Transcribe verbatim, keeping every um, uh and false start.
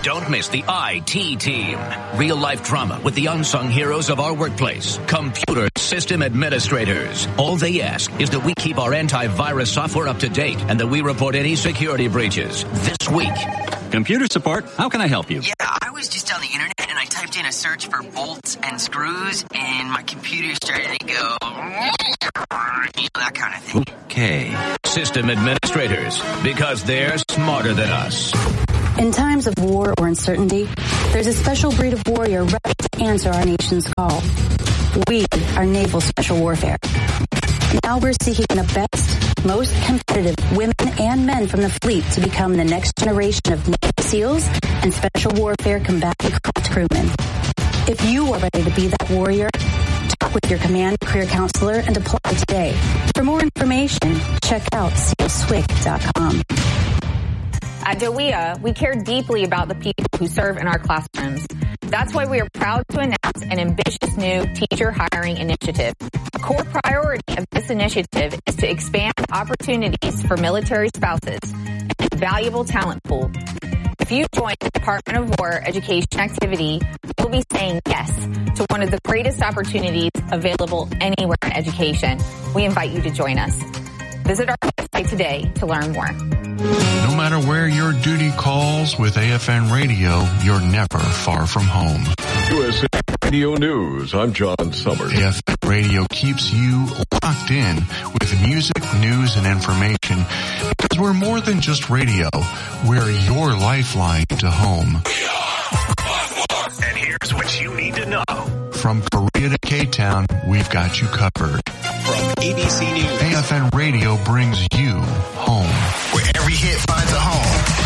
Don't miss the I T Team. Real-life drama with the unsung heroes of our workplace. Computer system administrators. All they ask is that we keep our antivirus software up to date and that we report any security breaches. This week. Computer support, how can I help you? Yeah, I was just on the internet and I typed in a search for bolts and screws and my computer started to go, you know, that kind of thing. Okay. System administrators, because they're smarter than us. In times of war or uncertainty, there's a special breed of warrior ready to answer our nation's call. We are Naval Special Warfare. Now we're seeking the best, most competitive women and men from the fleet to become the next generation of Navy SEALs and Special Warfare combatant craft crewmen. If you are ready to be that warrior, talk with your command career counselor and apply today. For more information, check out seal swick dot com. At D O E A, we care deeply about the people who serve in our classrooms. That's why we are proud to announce an ambitious new teacher hiring initiative. A core priority of this initiative is to expand opportunities for military spouses and a valuable talent pool. If you join the Department of War education activity, you'll be saying yes to one of the greatest opportunities available anywhere in education. We invite you to join us. Visit our website today to learn more. No matter where your duty calls with A F N Radio, you're never far from home. U S A Radio News, I'm John Summers. A F N Radio keeps you locked in with music, news, and information because we're more than just radio. We're your lifeline to home. And here's what you need to know. From Korea to K-Town, we've got you covered. From A B C News, A F N Radio brings you home. Where every hit finds a home.